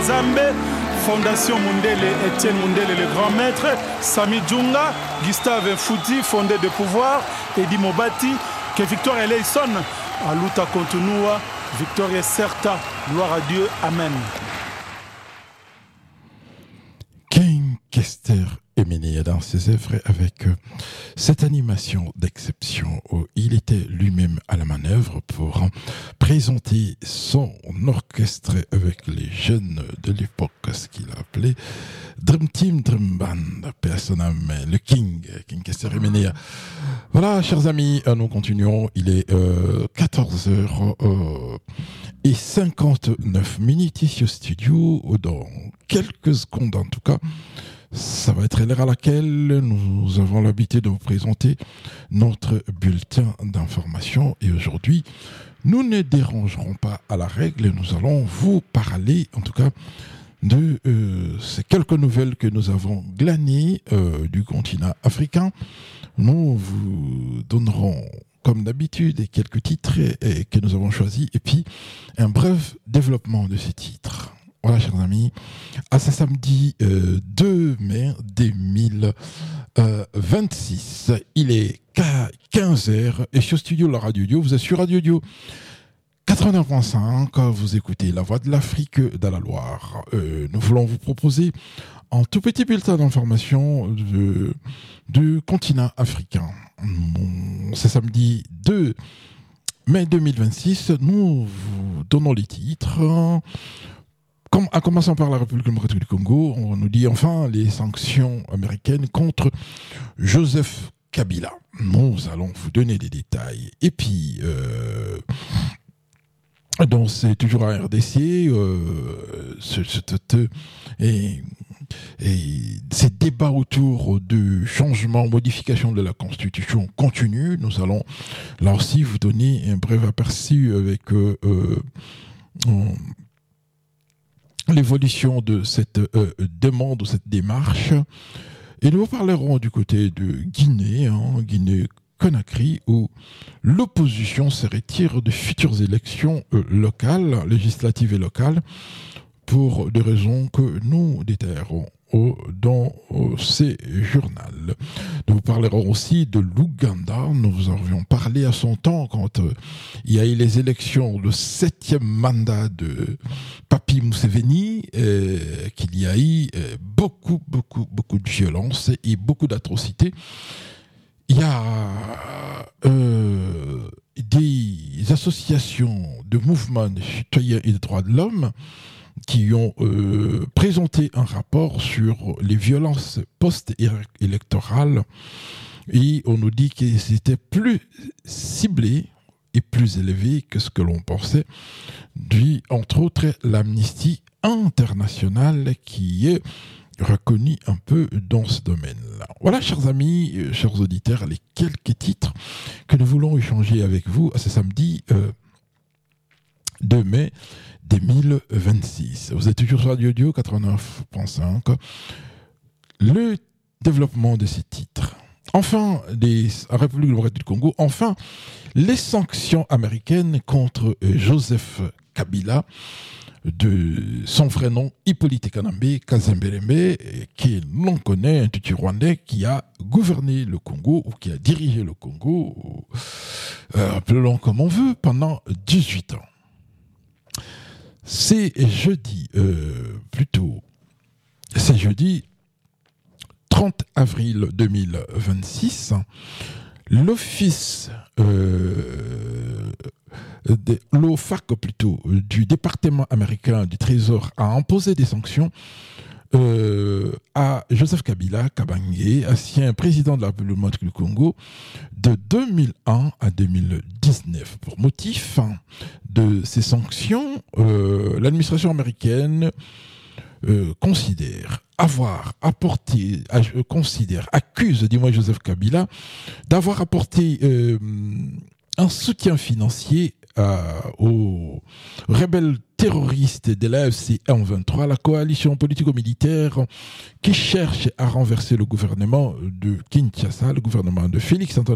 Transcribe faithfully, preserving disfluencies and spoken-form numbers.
Nzambe, Fondation Mundele, Étienne Mundele, le grand maître, Sami Djunga, Gustave Fouti, fondé de pouvoir, Edi Mobati, que victoire Eleison, à Luta Continua, victoire est certa, gloire à Dieu, Amen. King Kester Emenea dans ses œuvres avec euh, cette animation d'exception où il était lui-même à la manœuvre pour euh, présenter son orchestre avec les jeunes de l'époque, ce qu'il appelait Dream Team, Dream Band, personnellement, le King, King Kester Emenea. Voilà, chers amis, euh, nous continuons. Il est euh, quatorze heures euh, et cinquante-neuf minutes ici au studio. Dans quelques secondes, en tout cas, ça va être l'heure à laquelle nous avons l'habitude de vous présenter notre bulletin d'information. Et aujourd'hui, nous ne dérangerons pas à la règle. Nous allons vous parler, en tout cas, de euh, ces quelques nouvelles que nous avons glanées euh, du continent africain. Nous vous donnerons, comme d'habitude, quelques titres et, et que nous avons choisis, et puis un bref développement de ces titres. Voilà, chers amis, à ce samedi euh, deux mai deux mille vingt-six, il est quinze heures et sur Studio La Radio Dio, vous êtes sur Radio Dio quatre-vingt-neuf virgule cinq, vous écoutez La Voix de l'Afrique dans la Loire. Euh, nous voulons vous proposer un tout petit bulletin d'information de, du continent africain. Ce samedi deux mai deux mille vingt-six, nous vous donnons les titres. Comme, en commençant par la République démocratique du Congo, on nous dit enfin les sanctions américaines contre Joseph Kabila. Nous allons vous donner des détails. Et puis, euh, donc c'est toujours à R D C, euh, ce, ce, ce, et, et ces débats autour du changement, modification de la Constitution continuent. Nous allons là aussi vous donner un bref aperçu avec euh, euh, on, l'évolution de cette euh, demande ou cette démarche. Et nous parlerons du côté de Guinée, hein, Guinée-Conakry, où l'opposition se retire de futures élections euh, locales, législatives et locales, pour des raisons que nous détaillerons dans ces journaux. Nous parlerons aussi de l'Ouganda. Nous avions parlé à son temps quand euh, il y a eu les élections, le septième mandat de Papi Museveni, euh, qu'il y a eu euh, beaucoup, beaucoup, beaucoup de violence et beaucoup d'atrocités. Il y a euh, des associations de mouvements de citoyens et de droits de l'homme qui ont euh, présenté un rapport sur les violences post-électorales et on nous dit que c'était plus ciblé et plus élevé que ce que l'on pensait, dû entre autres l'Amnesty internationale qui est reconnue un peu dans ce domaine-là. Voilà, chers amis, euh, chers auditeurs, les quelques titres que nous voulons échanger avec vous à ce samedi euh, deux mai deux mille vingt-six. Vous êtes toujours sur Radio Dio quatre-vingt-neuf virgule cinq. Le développement de ces titres. Enfin, les République démocratique du Congo. Enfin, les sanctions américaines contre Joseph Kabila, de son vrai nom Hippolyte Kanambe Kazembelembe, qui l'on connaît, un Tutsi rwandais qui a gouverné le Congo ou qui a dirigé le Congo, euh, appelons comme on veut, pendant dix-huit ans. C'est jeudi, euh, plutôt, c'est jeudi trente avril deux mille vingt-six, l'office, euh, de, l'O F A C plutôt, du département américain du Trésor a imposé des sanctions euh, à Joseph Kabila Kabange, ancien président de la République du Congo, de deux mille un à deux mille dix-neuf. Pour motif de ces sanctions, euh, l'administration américaine euh, considère avoir apporté, euh, considère, accuse, dis-moi Joseph Kabila, d'avoir apporté euh, un soutien financier euh, aux rebelles terroristes de l'A F C M vingt-trois, la coalition politico-militaire qui cherche à renverser le gouvernement de Kinshasa, le gouvernement de Félix Antoine